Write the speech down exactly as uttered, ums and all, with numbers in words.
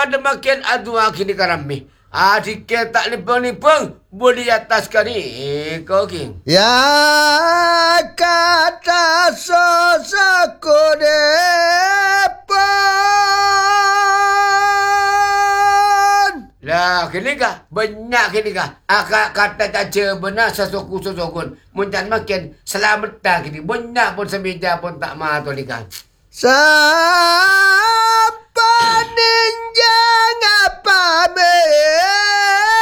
ada makin adua kini karami. Ah, jika tak lipang-lipang, boleh atas kali. Eh, kau king. Ya kata sosaku depan. Lah, kini kah? Banyak kini kah? Akak kata caca benar sesuku-sesukun. Muncan makin selamat dah kini. Banyak pun semija pun tak mahu tu ni kah. Sa